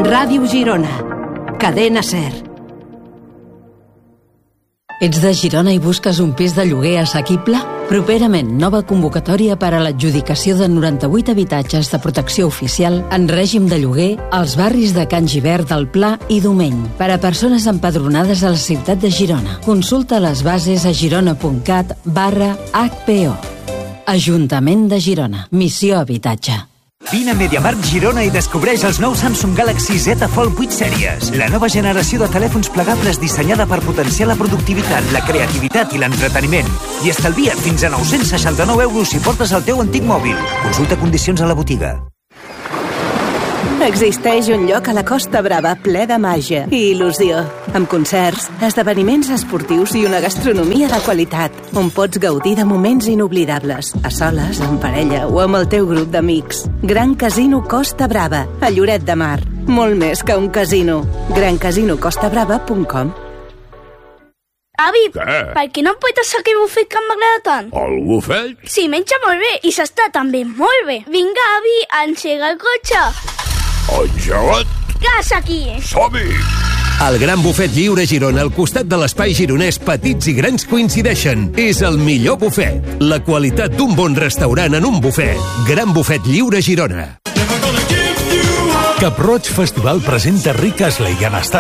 Ràdio Girona. Cadena SER. Ets de Girona i busques un pis de lloguer assequible? Properament, nova convocatòria per a l'adjudicació de 98 habitatges de protecció oficial en règim de lloguer als barris de Can Gibert, del Pla i Domeny, per a persones empadronades a la ciutat de Girona. Consulta les bases a girona.cat/HPO. Ajuntament de Girona. Missió Habitatge. Vine a MediaMarkt Girona i descobreix els nous Samsung Galaxy Z Fold 8 sèries. La nova generació de telèfons plegables dissenyada per potenciar la productivitat, la creativitat i l'entreteniment. I estalvia't fins a 969 euros si portes el teu antic mòbil. Consulta condicions a la botiga. Existeix un lloc a la Costa Brava ple de màgia i il·lusió, amb concerts, esdeveniments esportius i una gastronomia de qualitat, on pots gaudir de moments inoblidables, a soles, en parella o amb el teu grup d'amics. Gran Casino Costa Brava, a Lloret de Mar. Molt més que un casino. GranCasinoCostaBrava.com. Avi, Què? per què no em pots aquell bufet que m'agrada tant? El bufet? Sí, menja molt bé i s'està també molt bé. Vinga, avi, engega el cotxe. Engegat? Gas aquí! Som-hi! El Gran Bufet Lliure Girona, al costat de l'espai gironès, petits i grans coincideixen. És el millor bufet. La qualitat d'un bon restaurant en un bufet. Gran Bufet Lliure Girona. Cap Roig Festival presenta Ric Astley en estat